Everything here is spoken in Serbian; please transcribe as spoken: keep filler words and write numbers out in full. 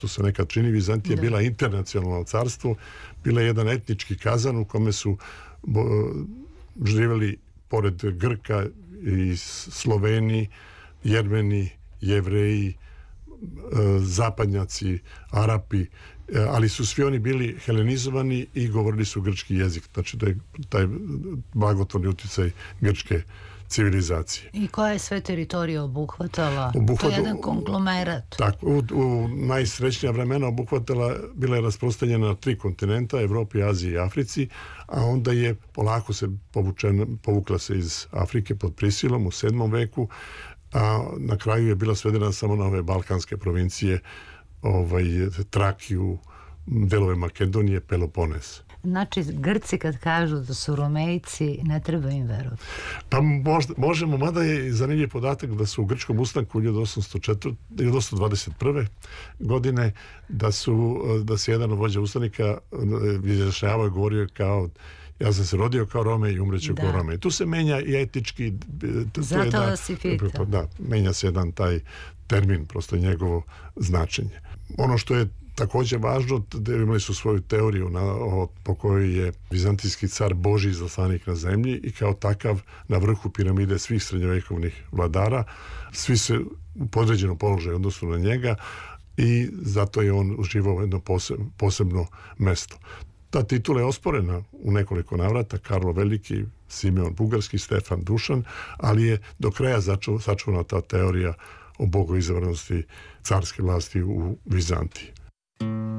To se nekad čini, Vizantija je bila internacionalno carstvo, bila je jedan etnički kazan u kome su bo, živjeli pored Grka i Sloveni, Jermeni, Jevreji, zapadnjaci, Arapi, ali su svi oni bili helenizovani i govorili su grčki jezik. Znači da je taj blagotvorni utjecaj grčke civilizacije. I koja je sve teritorija obuhvatala? Obuhvat, to je jedan konglomerat. Tako, u, u najsrećnija vremena obuhvatala, bila je rasprostanjena na tri kontinenta, Evropi, Aziji i Africi, a onda je polako se povučena, povukla se iz Afrike pod prisilom u sedmom veku, a na kraju je bila svedena samo na ove balkanske provincije, ovaj, Trakiju, delove Makedonije, Pelopones. Znači, Grci kad kažu da su Romejci, ne treba im verovati. Pa možda, možemo, mada je zanimljiv podatak da su u grčkom ustanku hiljadu osamsto dvadeset prve. godine da su, da se jedan od vođa ustanika izjašnjavao i govorio kao ja sam se rodio kao Rome i umreću kao Rome. Tu se menja i etički... Zato da, vas i pita. Da, menja se jedan taj termin, prosto njegovo značenje. Ono što je također važno, da imali su svoju teoriju na, o, po kojoj je vizantijski car Božji izaslanik na zemlji i kao takav na vrhu piramide svih srednjovekovnih vladara. Svi se u podređenom položaju odnosu na njega i zato je on uživao jedno posebno mesto. Ta titula je osporena u nekoliko navrata, Karlo Veliki, Simeon Bugarski, Stefan Dušan, ali je do kraja sačuvana ta teorija o bogoizabranosti carske vlasti u Vizantiji.